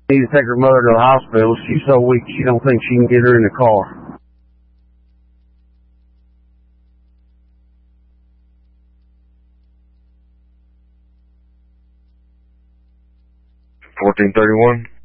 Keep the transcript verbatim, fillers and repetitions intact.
Need to take her mother to the hospital. She's so weak she don't think she can get her in the car. fourteen thirty-one.